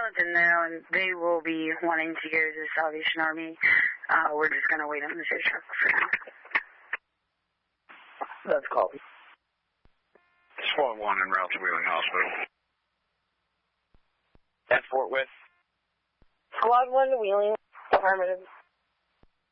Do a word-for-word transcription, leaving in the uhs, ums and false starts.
let them know, and they will be wanting to go to the Salvation Army. Uh, we're just going to wait on the tow truck for now. That's called. Squad one en route to Wheeling Hospital. At Fort Worth. Squad one to Wheeling. Affirmative.